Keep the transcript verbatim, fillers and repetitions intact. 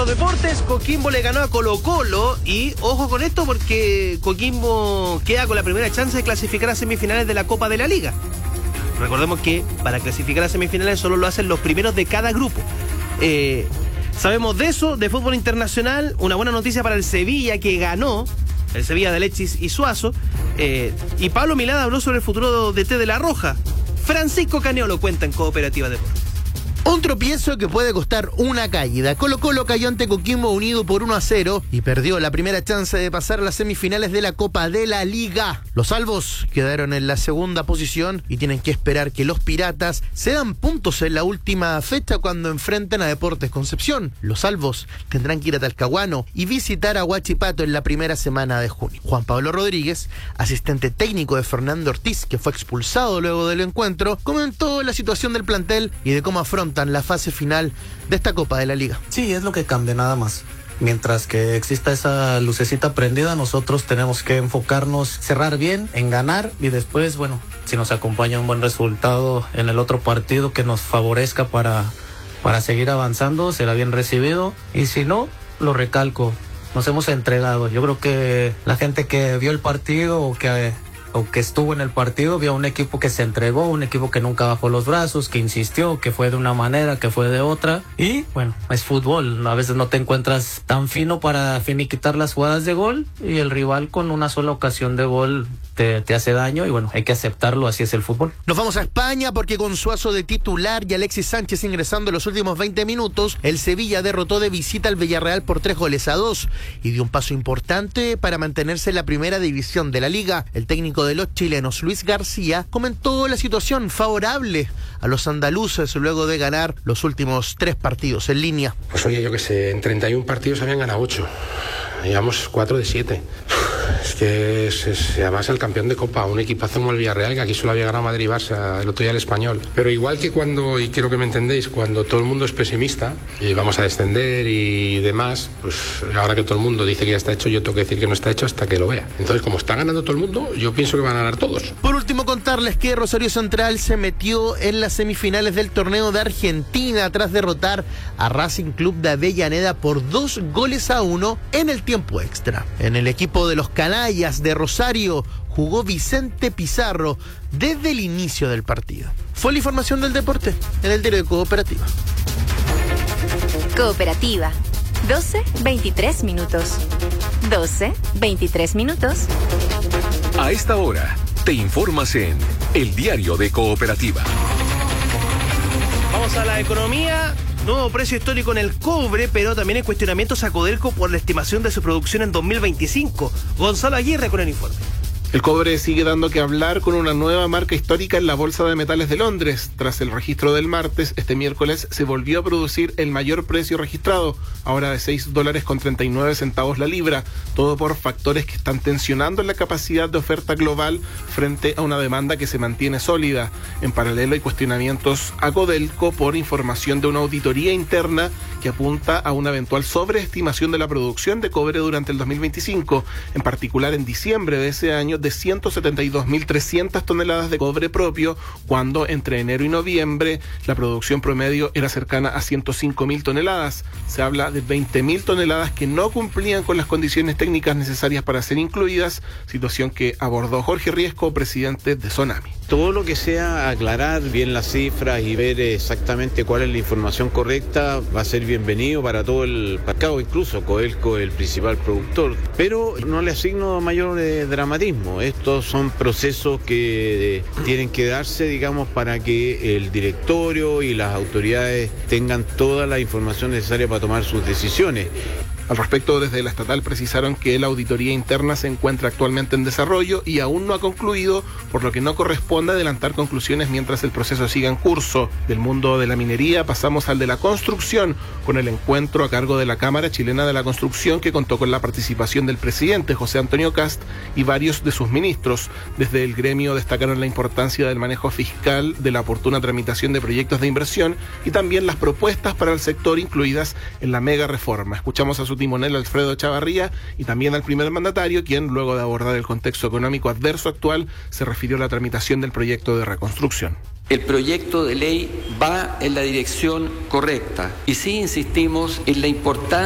los deportes, Coquimbo le ganó a Colo-Colo y ojo con esto porque Coquimbo queda con la primera chance de clasificar a semifinales de la Copa de la Liga. Recordemos que para clasificar a semifinales solo lo hacen los primeros de cada grupo. Eh, sabemos de eso, de fútbol internacional, una buena noticia para el Sevilla que ganó, el Sevilla de Alexis y Suazo, eh, y Pablo Milad habló sobre el futuro D T de La Roja. Francisco Caneo lo cuenta en Cooperativa Deportes. Un tropiezo que puede costar una caída. Colo-Colo cayó ante Coquimbo Unido por uno a cero y perdió la primera chance de pasar a las semifinales de la Copa de la Liga. Los albos quedaron en la segunda posición y tienen que esperar que los piratas se dan puntos en la última fecha cuando enfrenten a Deportes Concepción. Los albos tendrán que ir a Talcahuano y visitar a Huachipato en la primera semana de junio. Juan Pablo Rodríguez, asistente técnico de Fernando Ortiz, que fue expulsado luego del encuentro, comentó la situación del plantel y de cómo afronta la fase final de esta Copa de la Liga. Sí, es lo que cambia, nada más. Mientras que exista esa lucecita prendida, nosotros tenemos que enfocarnos, cerrar bien, en ganar y después, bueno, si nos acompaña un buen resultado en el otro partido que nos favorezca para, para seguir avanzando, será bien recibido. Y si no, lo recalco, nos hemos entregado. Yo creo que la gente que vio el partido o que... o que estuvo en el partido, vio un equipo que se entregó, un equipo que nunca bajó los brazos, que insistió, que fue de una manera, que fue de otra. Y bueno, es fútbol, a veces no te encuentras tan fino para finiquitar las jugadas de gol y el rival con una sola ocasión de gol te, te hace daño y bueno, hay que aceptarlo, así es el fútbol. Nos vamos a España porque con Suazo de titular y Alexis Sánchez ingresando en los últimos veinte minutos, el Sevilla derrotó de visita al Villarreal por tres goles a dos y dio un paso importante para mantenerse en la primera división de la liga. El técnico de los chilenos, Luis García, comentó la situación favorable a los andaluces luego de ganar los últimos tres partidos en línea. Pues oye, yo que sé, en treinta y un partidos habían ganado ocho. Llevamos cuatro de siete. Es que es, es además el campeón de Copa, un equipazo como el Villarreal, que aquí solo había ganado Madrid y Barça, el otro día el Español. Pero igual que cuando, y quiero que me entendéis, cuando todo el mundo es pesimista y vamos a descender y demás, pues ahora que todo el mundo dice que ya está hecho, yo tengo que decir que no está hecho hasta que lo vea. Entonces, como está ganando todo el mundo, yo pienso que van a ganar todos. Por último, contarles que Rosario Central se metió en las semifinales del torneo de Argentina tras derrotar a Racing Club de Avellaneda por dos goles a uno en el tiempo extra. En el equipo de los canallas de Rosario jugó Vicente Pizarro desde el inicio del partido. Fue la información del deporte en el diario de Cooperativa. Cooperativa, doce veintitrés minutos. doce veintitrés minutos. A esta hora, te informas en el diario de Cooperativa. Vamos a la economía. Nuevo precio histórico en el cobre, pero también hay cuestionamientos a Codelco por la estimación de su producción en dos mil veinticinco. Gonzalo Aguirre con el informe. El cobre sigue dando que hablar con una nueva marca histórica en la Bolsa de Metales de Londres. Tras el registro del martes, este miércoles se volvió a producir el mayor precio registrado, ahora de seis dólares con treinta y nueve centavos la libra, todo por factores que están tensionando la capacidad de oferta global frente a una demanda que se mantiene sólida. En paralelo hay cuestionamientos a Codelco por información de una auditoría interna que apunta a una eventual sobreestimación de la producción de cobre durante el dos mil veinticinco, en particular en diciembre de ese año de ciento setenta y dos mil trescientas toneladas de cobre propio, cuando entre enero y noviembre la producción promedio era cercana a ciento cinco mil toneladas. Se habla de veinte mil toneladas que no cumplían con las condiciones técnicas necesarias para ser incluidas, situación que abordó Jorge Riesco, presidente de Sonami. Todo lo que sea aclarar bien las cifras y ver exactamente cuál es la información correcta va a ser bienvenido para todo el mercado, incluso Codelco, el principal productor, pero no le asigno mayor eh, dramatismo. Estos son procesos que eh, tienen que darse, digamos, para que el directorio y las autoridades tengan toda la información necesaria para tomar sus decisiones. Al respecto, desde la estatal precisaron que la auditoría interna se encuentra actualmente en desarrollo y aún no ha concluido, por lo que no corresponde adelantar conclusiones mientras el proceso siga en curso. Del mundo de la minería pasamos al de la construcción, con el encuentro a cargo de la Cámara Chilena de la Construcción, que contó con la participación del presidente José Antonio Kast y varios de sus ministros. Desde el gremio destacaron la importancia del manejo fiscal, de la oportuna tramitación de proyectos de inversión y también las propuestas para el sector incluidas en la mega reforma. Escuchamos a su timonel Alfredo Chavarría y también al primer mandatario, quien luego de abordar el contexto económico adverso actual se refirió a la tramitación del proyecto de reconstrucción. El proyecto de ley va en la dirección correcta y sí insistimos en la importancia